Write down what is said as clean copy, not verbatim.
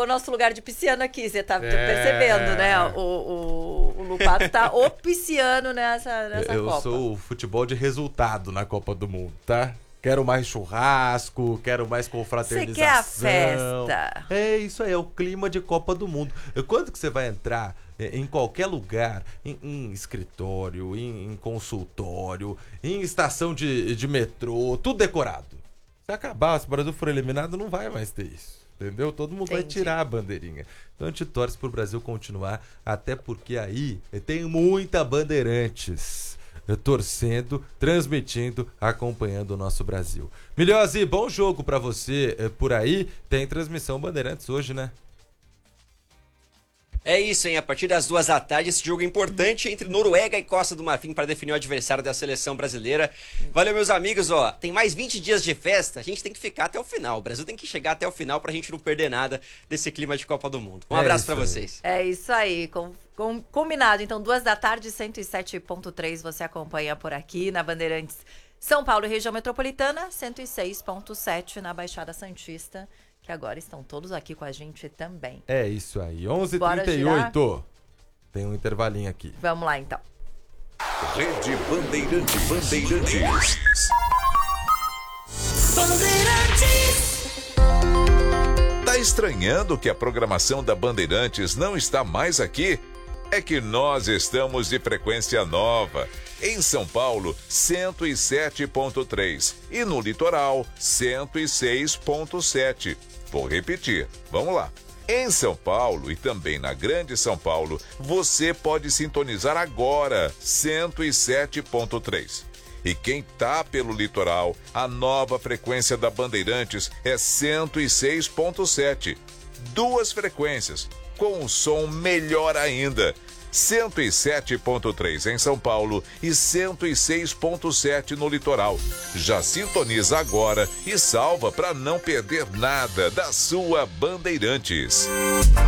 o nosso lugar de pisciano aqui, você tá percebendo, né? O Lupato tá o pisciano nessa Copa. Eu sou o futebol de resultado na Copa do Mundo, tá? Quero mais churrasco, quero mais confraternização. Você quer a festa. É isso aí, é o clima de Copa do Mundo. Quando que você vai entrar em qualquer lugar, em escritório, em consultório, em estação de metrô, tudo decorado. Se acabar, se o Brasil for eliminado, não vai mais ter isso. Entendeu? Todo mundo vai tirar a bandeirinha. Então a gente torce pro Brasil continuar, até porque aí tem muita Bandeirantes torcendo, transmitindo, acompanhando o nosso Brasil. Milhose, bom jogo pra você por aí. Tem transmissão Bandeirantes hoje, né? É isso, hein? A partir das 14h, esse jogo importante entre Noruega e Costa do Marfim para definir o adversário da seleção brasileira. Valeu, meus amigos, ó. Tem mais 20 dias de festa, a gente tem que ficar até o final. O Brasil tem que chegar até o final pra gente não perder nada desse clima de Copa do Mundo. Um abraço pra vocês. É isso aí, combinado. Então, 14h, 107.3, você acompanha por aqui na Bandeirantes São Paulo e região metropolitana, 106.7 na Baixada Santista, que agora estão todos aqui com a gente também. É isso aí, 11h38. Tem um intervalinho aqui. Vamos lá, então. Rede Bandeirantes. Tá estranhando que a programação da Bandeirantes não está mais aqui? É que nós estamos de frequência nova. Em São Paulo, 107.3 e no litoral, 106.7. Vou repetir, vamos lá. Em São Paulo e também na Grande São Paulo, você pode sintonizar agora 107.3. E quem tá pelo litoral, a nova frequência da Bandeirantes é 106.7. 2 frequências, com um som melhor ainda. 107.3 em São Paulo e 106.7 no litoral. Já sintoniza agora e salva para não perder nada da sua Bandeirantes.